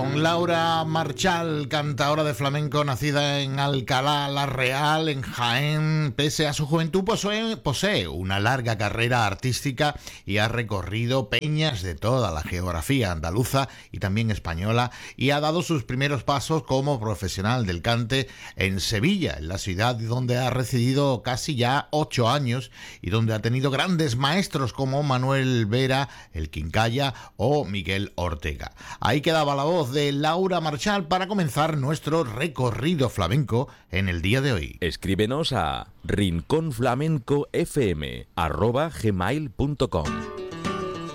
con Laura Marchal, cantadora de flamenco nacida en Alcalá la Real, en Jaén. Pese a su juventud posee una larga carrera artística y ha recorrido peñas de toda la geografía andaluza y también española, y ha dado sus primeros pasos como profesional del cante en Sevilla, en la ciudad donde ha residido casi ya 8 años y donde ha tenido grandes maestros como Manuel Vera, el Quincalla o Miguel Ortega. Ahí quedaba la voz de Laura Marchal para comenzar nuestro recorrido flamenco en el día de hoy. Escríbenos a rinconflamencofm@gmail.com.